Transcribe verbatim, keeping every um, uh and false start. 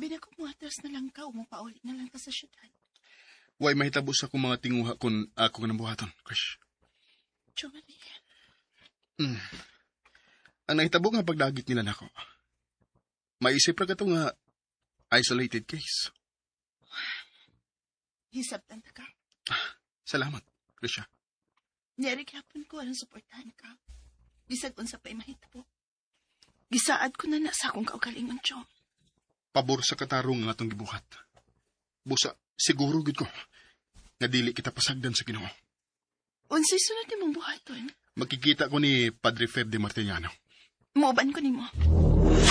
Labi na kung atras na lang ka, umupaulit na lang ka sa syudad. Way mahitabo sa akong mga tinguha kung ako nga nabuhaton, Krish. Jomari. Hmm. Ang nahitabo nga pagdagit nila nako. Maisip ra ka to nga isolated case. Hisabtan na ka. Ah, salamat, Krisha. Niyari kapon ko anong suportahan ka. Bisag unsa pa'y mahitabo. Gisaad ko na na sa akong kaugalingon, Chom. Pabor sa katarong nga atong gibuhat. Busa, siguro gid ko nga dili kita pasagdan sa Ginoo. Unsay sunod nimong buhaton? Magkikita ko ni Padre Ferde Martiniano. Muuban ko nimo.